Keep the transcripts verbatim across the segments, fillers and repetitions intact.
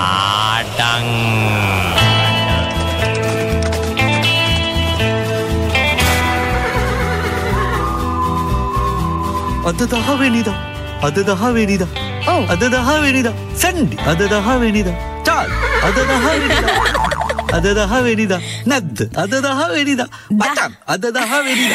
ලාඩං අද දහවෙනිදා අද දහවෙනිදා ඔව් අද දහවෙනිදා සැන්ඩි අද දහවෙනිදා චාල් අද දහවෙනිදා අද දහවෙනිදා නැද්ද අද දහවෙනිදා මචං අද දහවෙනිදා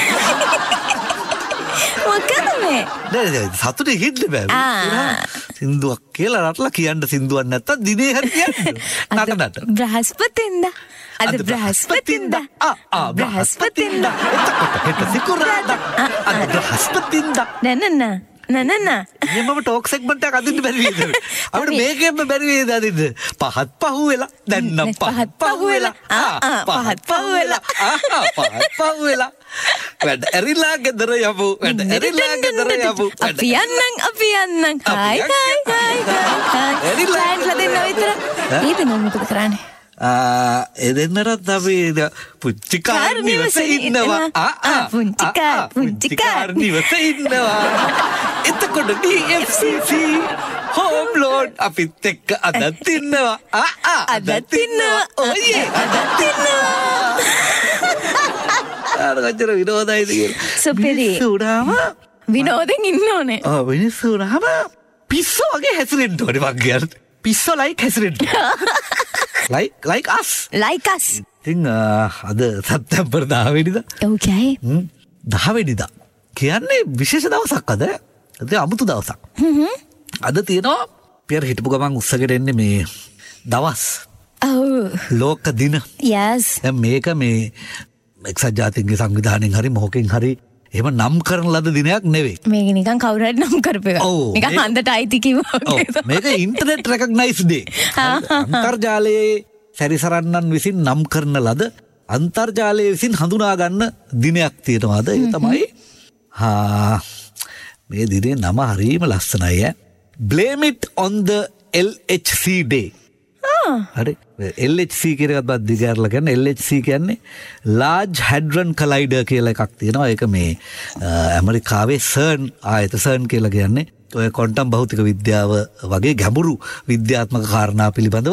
මොකද මේ නෑ නෑ සතුටේ හිටද බෑ සින්දුවක් කියලා රටලා කියන්න සින්දුවක් නැත්තම් දිනේ හරි කියන්න නටනට බ්‍රහස්පතින්දා අද බ්‍රහස්පතින්දා ආ ආ බ්‍රහස්පතින්දා එතකොට හෙට සිකුරාදා අද බ්‍රහස්පතින්දා නෑ නෑ නෑ නෑ නෑ මම ටෝක් සෙග්මන්ට් එකක් අදින්න බැරි වේද අපිට මේකෙම බැරි වේද අදින්න පහත් පහු වෙලා දැන් නම් පහත් පහු වෙලා ආ පහත් පහු වෙලා ආ පහත් පහු වෙලා වැඩ ඇරිලා ගෙදර යමු වැඩ ඇරිලා ගෙදර යමු අපි යන්නම් අපි යන්නම් හායි හායි හායි හායි ඇරිලා දෙන්න විතර ඊට නම් මොකද කරන්නේ එදෙන්නටත් අපි පුංචි කාර් නිවසේ ඉන්නවා ආ ආ පුංචි කාර් පුංචි කාර් නිවසේ ඉන්නවා එතකොට ඩී එෆ් සී සී හෝම් ලෝන් අපිත් එක්ක අදත් ඉන්නවා ආ ආ අදත් ඉන්නවා ඔයේ අදත් ඉන්නවා ආර ගජර විනෝදයිද කියලා සුපිරි සුඩාම විනෝදෙන් ඉන්න ඕනේ ආ විනිසුඩාම පිස්සෝ වගේ හැසිරෙන්න ඕනේ මං කියන්නේ පිස්සෝ like හැසිරෙන්න like like us like us ඉතින් අද සැප්තැම්බර් දහ වෙනිදා okay දහ වෙනිදා කියන්නේ විශේෂ දවසක් අද ඒක අමුතු දවසක් හ්ම් අද තියෙනවා පියර හිටපු ගමන් උස්සගෙන එන්නේ මේ දවස් ඔව් ලෝක දින yes දැන් මේක මේ එක්සත් ජාතීන්ගේ සංවිධානයෙන් හරි මොහොකින් හරි එහෙම නම් කරන ලද දිනයක් නෙවෙයි මේක නිකන් කවුරු හරි නම් කරපේක නිකන් හන්දට අයිති කිව්වා වගේ මේක ඉන්ටර්නෙට් රෙකග්නයිස් ඩේ අන්තර්ජාලයේ සැරිසරන්නන් විසින් නම් කරන ලද අන්තර්ජාලය විසින් හඳුනා ගන්න දිනයක් තියෙනවා අද ඒ තමයි හා මේ දිනේ නම හරිම ලස්සනයි ඈ blame it on the L H C day හරි L H C කියන එකත් බත් දිගාරලා කියන්නේ L H C කියන්නේ large hadron collider කියලා එකක් තියෙනවා ඒක මේ ඇමරිකාවේ CERN ආයත CERN කියලා කියන්නේ ඔය ක්වොන්ටම් භෞතික විද්‍යාව වගේ ගැඹුරු විද්‍යාත්මක කාරණා පිළිබඳව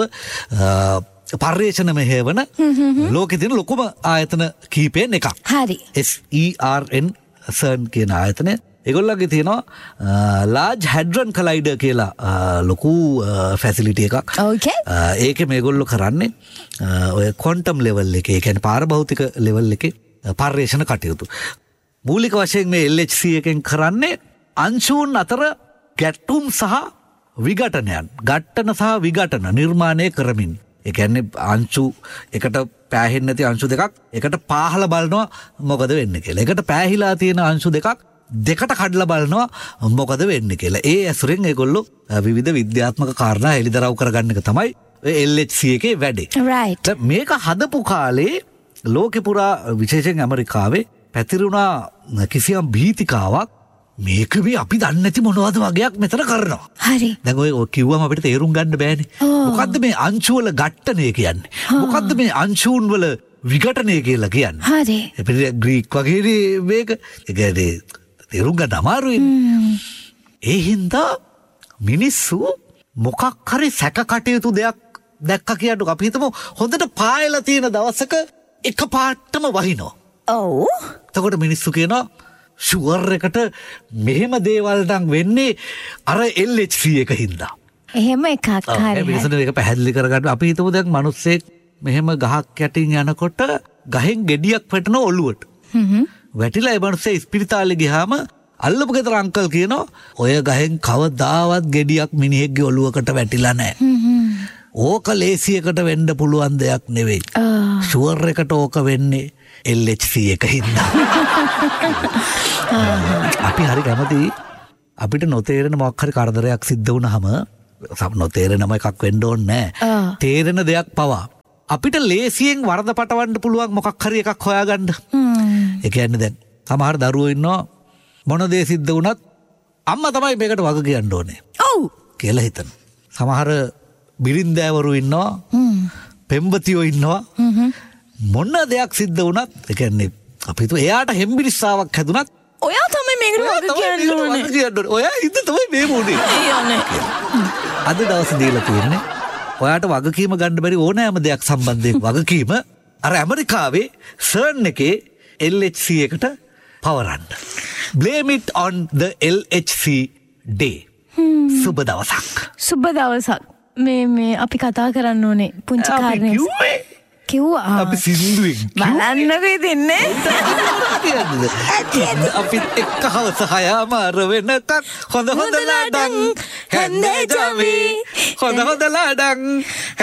පර්යේෂණ මෙහෙවන ලෝකෙ තියෙන ලොකුම ආයතන කීපයෙන් එකක්. හරි. S E R N CERN කියන ආයතනය. ඒගොල්ලන්ගේ තියෙනවා large hadron collider කියලා ලොකු ෆැසිලිටි එකක්. ඕකේ. ඒකේ මේගොල්ලෝ කරන්නේ ඔය ක්වොන්ටම් ලෙවල් එකේ, ඒ කියන්නේ පාරභෞතික ලෙවල් එකේ පර්යේෂණ කටයුතු. මූලික වශයෙන් මේ L H C එකෙන් කරන්නේ අංශුන් අතර ගැටුම් සහ විඝටනයන්, ඝට්ටන සහ විඝටන නිර්මාණය කරමින්. ඒ කියන්නේ අංශු එකට පෑහෙන්නේ නැති අංශු දෙකක් එකට පාහලා බලනවා මොකද වෙන්නේ කියලා. එකට පෑහිලා තියෙන අංශු දෙකක් දෙකට කඩලා බලනවා මොකද වෙන්නේ කියලා. ඒ ඇසුරෙන් ඒගොල්ලෝ විවිධ විද්‍යාත්මක කාරණා එළිදරව් කරගන්න එක තමයි L H C එකේ වැඩේ. right. මේක හදපු කාලේ ලෝකෙ පුරා විශේෂයෙන් ඇමරිකාවේ පැතිරුණා කිසියම් භීතිකාවක් මේක මේ අපි දන්නේ නැති මොනවද වගේක් මෙතන කරනවා. හරි. දැන් ඔය කිව්වම අපිට තේරුම් ගන්න බෑනේ. මොකද්ද මේ අංශු වල ඝට්ටනය කියන්නේ? මොකද්ද මේ අංශුන් වල විඝටනය කියලා කියන්නේ? හරි. අපිට ග්‍රීක් වගේ මේක ඒ කියන්නේ තේරුම් ගන්න අමාරුයි. ඒ හින්දා මිනිස්සු මොකක් හරි සැක කටයුතු දෙයක් දැක්ක කියන්නකො අපි හිතමු හොඳට පායලා තියෙන දවසක එක පාටම වහිනවා. ඔව්. එතකොට මිනිස්සු කියනවා ෂුවර් එකට මෙහෙම දේවල් නම් වෙන්නේ අර L H C එක හින්දා. එහෙම එකක් හරි. මිනිස්සුන්ට ඒක පැහැදිලි කරගන්න අපි හිතමු දැන් මිනිස්සෙක් මෙහෙම ගහක් යටින් යනකොට ගහෙන් ගෙඩියක් වැටෙන ඔළුවට. හ්ම්. වැටිලා ඒ මිනිස්සේ ස්පිරිතාලේ ගියාම අල්ලපු ගෙදර අංකල් කියනවා ඔය ගහෙන් කවදාවත් ගෙඩියක් මිනිහෙක්ගේ ඔළුවකට වැටිලා නැහැ. හ්ම්. ඕක ලේසියකට වෙන්න පුළුවන් දෙයක් නෙවෙයි. ෂුවර් එකට ඕක වෙන්නේ L H C එක හින්දා. අපි හරි කැමති අපිට නොතේරෙන මොකක් හරි කරදරයක් සිද්ධ වුණාම නොතේරෙනම එකක් වෙන්න ඕනේ නැහැ. තේරෙන දෙයක් පවා අපිට ලේසියෙන් වරද පටවන්න පුළුවන් මොකක් හරි එකක් හොයාගන්න. ඒ කියන්නේ දැන් සමහර දරුවෝ ඉන්නවා මොන දේ සිද්ධ වුණත් අම්මා තමයි මේකට වග කියන්න ඕනේ. ඔව් කියලා හිතන. සමහර බිරින්දෑවරු ඉන්නවා. පෙම්වතියෝ ඉන්නවා. මොන දෙයක් සිද්ධ වුණත් ඒ කියන්නේ අපි හිතුව එයාට හෙම්බිරිස්සාවක් හැදුනත් ඔයා තමයි මේකට වග කියන්න ඕනේ. ඔයා හිත තමයි මේ මොනේ. අයියෝනේ. අද දවසේ දීලා තියෙන්නේ ඔයාට වගකීම ගන්න බැරි ඕනෑම දෙයක් සම්බන්ධයෙන් වගකීම අර ඇමරිකාවේ සර්න් එකේ එල් එච් සී එකට පවරන්න. Blame it on the L H C day. සුබ දවසක්. සුබ දවසක්. මේ මේ අපි කතා කරන්න ඕනේ පුංචි කාරණේ. කිව්වා. අපි සින්දුවෙන් බලන්නකෝ ඉතින්නේ. අපිත් එක්ක හවස හයමාර වෙනකන් හොඳ හොඳ ලාඩම් හැන්දේ ජවි හොඳ හොඳ ලාඩම්